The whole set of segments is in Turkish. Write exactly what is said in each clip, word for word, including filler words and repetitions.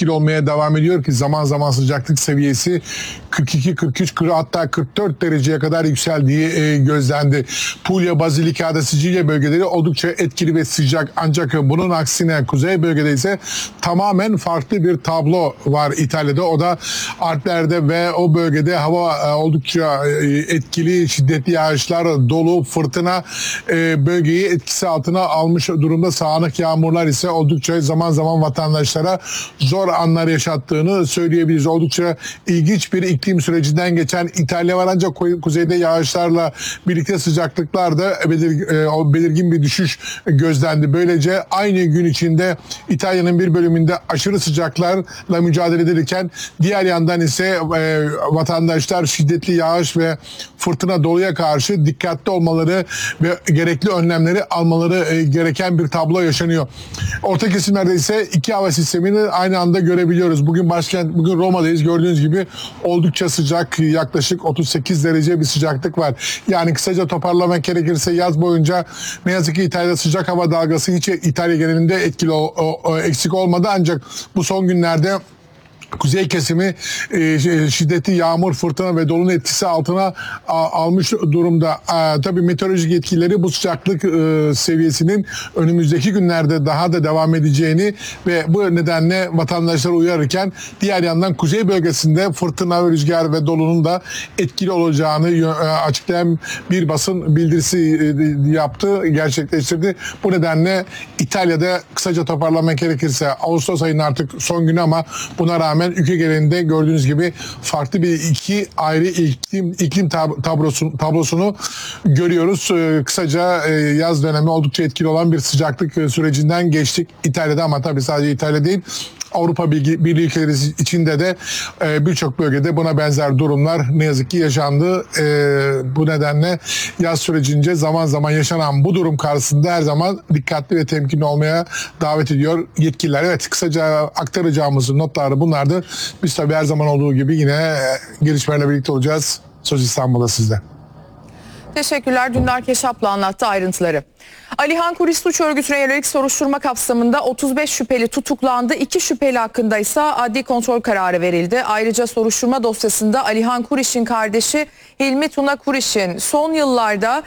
etkili olmaya devam ediyor ki zaman zaman sıcaklık seviyesi kırk iki kırk üç hatta kırk dört dereceye kadar yükseldiği e, gözlendi. Puglia, Basilicata, Sicilya bölgeleri oldukça etkili ve sıcak, ancak bunun aksine kuzey bölgede ise tamamen farklı bir tablo var İtalya'da. O da Alplerde ve o bölgede hava e, oldukça e, etkili, şiddetli yağışlar, dolu, fırtına e, bölgeyi etkisi altına almış durumda. Sağanak yağmurlar ise oldukça zaman zaman vatandaşlara zor anlar yaşattığını söyleyebiliriz. Oldukça ilginç bir iklim sürecinden geçen İtalya var, ancak kuzeyde yağışlarla birlikte sıcaklıklar da belir, e, belirgin bir düşüş gözlendi. Böylece aynı gün içinde İtalya'nın bir bölümünde aşırı sıcaklarla mücadele edilirken diğer yandan ise e, vatandaşlar şiddetli yağış ve fırtına doluya karşı dikkatli olmaları ve gerekli önlemleri almaları e, gereken bir tablo yaşanıyor. Orta kesimlerde ise iki hava sistemini aynı anda görebiliyoruz. Bugün başkent, bugün Roma'dayız. Gördüğünüz gibi oldukça sıcak, yaklaşık otuz sekiz derece bir sıcaklık var. Yani kısaca toparlamak gerekirse yaz boyunca ne yazık ki İtalya'da sıcak hava dalgası hiç İtalya genelinde etkili o, o, eksik olmadı, ancak bu son günlerde kuzey kesimi e, şiddetli yağmur, fırtına ve dolunun etkisi altına a, almış durumda. E, tabii meteorolojik etkileri bu sıcaklık e, seviyesinin önümüzdeki günlerde daha da devam edeceğini ve bu nedenle vatandaşları uyarırken diğer yandan kuzey bölgesinde fırtına, rüzgar ve dolunun da etkili olacağını e, açıklayan bir basın bildirisi e, yaptı, gerçekleştirdi. Bu nedenle İtalya'da kısaca toparlamak gerekirse Ağustos ayının artık son günü, ama buna rağmen ülke genelinde gördüğünüz gibi farklı bir iki ayrı iklim iklim tab- tablosunu, tablosunu görüyoruz. Ee, kısaca e, yaz dönemi oldukça etkili olan bir sıcaklık e, sürecinden geçtik İtalya'da, ama tabii sadece İtalya değil, Avrupa Birliği ülkeleri içinde de e, birçok bölgede buna benzer durumlar ne yazık ki yaşandı. E, bu nedenle yaz sürecince zaman zaman yaşanan bu durum karşısında her zaman dikkatli ve temkinli olmaya davet ediyor yetkililer. Evet, kısaca aktaracağımız notlar bunlardı. Biz tabii her zaman olduğu gibi yine e, gelişmelerle birlikte olacağız. Söz İstanbul'da sizde. Teşekkürler. Dündar Keşap'la anlattı ayrıntıları. Alihan Kuris suç örgütüne yönelik soruşturma kapsamında otuz beş şüpheli tutuklandı. iki şüpheli hakkında ise adli kontrol kararı verildi. Ayrıca soruşturma dosyasında Alihan Kuriş'in kardeşi Hilmi Tuna Kuriş'in son yıllarda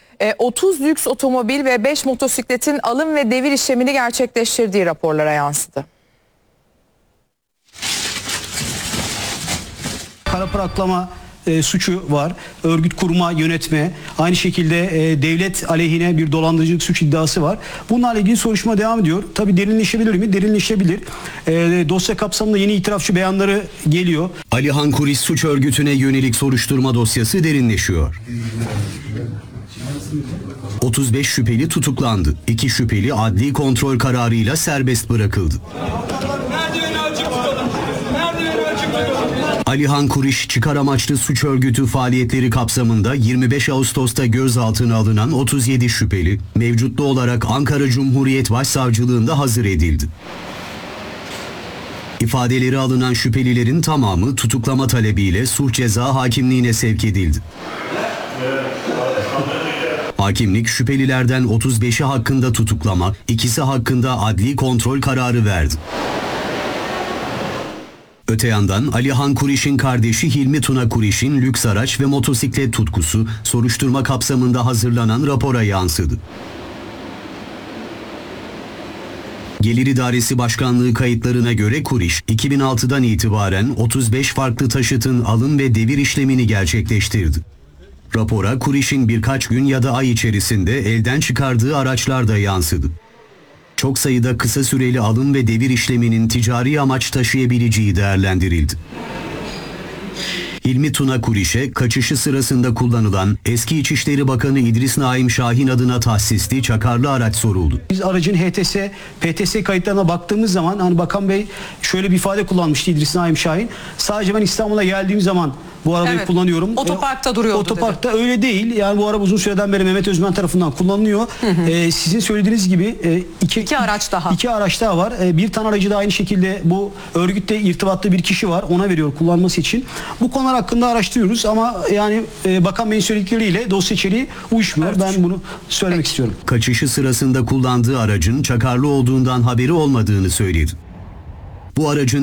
otuz lüks otomobil ve beş motosikletin alım ve devir işlemini gerçekleştirdiği raporlara yansıdı. Kara para aklama e, suçu var. Örgüt kurma, yönetme. Aynı şekilde e, devlet aleyhine bir dolandırıcılık suç iddiası var. Bunlarla ilgili soruşturma devam ediyor. Tabii derinleşebilir mi? Derinleşebilir. E, dosya kapsamında yeni itirafçı beyanları geliyor. Alihan Kuris suç örgütüne yönelik soruşturma dosyası derinleşiyor. otuz beş şüpheli tutuklandı. iki şüpheli adli kontrol kararıyla serbest bırakıldı. Alihan Kuriş çıkar amaçlı suç örgütü faaliyetleri kapsamında yirmi beş Ağustos'ta gözaltına alınan otuz yedi şüpheli mevcutlu olarak Ankara Cumhuriyet Başsavcılığında hazır edildi. İfadeleri alınan şüphelilerin tamamı tutuklama talebiyle Suç Ceza Hakimliğine sevk edildi. Hakimlik şüphelilerden otuz beşi hakkında tutuklama, ikisi hakkında adli kontrol kararı verdi. Öte yandan Alihan Kuriş'in kardeşi Hilmi Tuna Kuriş'in lüks araç ve motosiklet tutkusu soruşturma kapsamında hazırlanan rapora yansıdı. Gelir İdaresi Başkanlığı kayıtlarına göre Kuriş, iki bin altıdan itibaren otuz beş farklı taşıtın alım ve devir işlemini gerçekleştirdi. Rapora Kuriş'in birkaç gün ya da ay içerisinde elden çıkardığı araçlar da yansıdı. Çok sayıda kısa süreli alım ve devir işleminin ticari amaç taşıyabileceği değerlendirildi. Hilmi Tuna Kuriş'e kaçışı sırasında kullanılan eski İçişleri Bakanı İdris Naim Şahin adına tahsisli çakarlı araç soruldu. Biz aracın H T S, P T S kayıtlarına baktığımız zaman hani Bakan Bey şöyle bir ifade kullanmıştı, İdris Naim Şahin. Sadece ben İstanbul'a geldiğim zaman bu arabayı evet, kullanıyorum. Otoparkta duruyordu. Otoparkta dedi. Öyle değil. Yani bu araba uzun süreden beri Mehmet Özmen tarafından kullanılıyor. Hı hı. Ee, sizin söylediğiniz gibi e, iki, iki araç daha. İki araç daha var. E, bir tane aracı da aynı şekilde bu örgütle irtibatlı bir kişi var. Ona veriyor kullanması için. Bu konular hakkında araştırıyoruz ama yani e, Bakan Bey'in söyledikleriyle dosya içeriği uyuşmuyor. Evet. Ben bunu söylemek Peki. istiyorum. Kaçışı sırasında kullandığı aracın çakarlı olduğundan haberi olmadığını söyledi. Bu aracın